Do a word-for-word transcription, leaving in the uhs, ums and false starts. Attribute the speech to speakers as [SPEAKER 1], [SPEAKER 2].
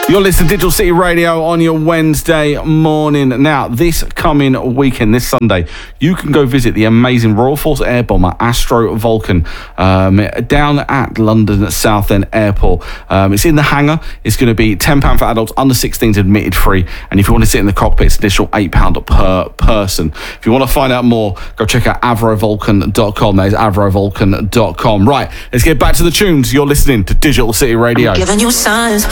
[SPEAKER 1] You're listening to Digital City Radio on your Wednesday morning. Now, this coming weekend, this Sunday, you can go visit the amazing Royal Force Air Bomber Astro Vulcan um, down at London Southend Airport. Um, it's in the hangar. It's going to be ten pounds for adults, under sixteens admitted free. And if you want to sit in the cockpit, it's additional eight pounds per person. If you want to find out more, go check out avro vulcan dot com. That is avro vulcan dot com. Right, let's get back to the tunes. You're listening to Digital City Radio.
[SPEAKER 2] I'm giving you signs.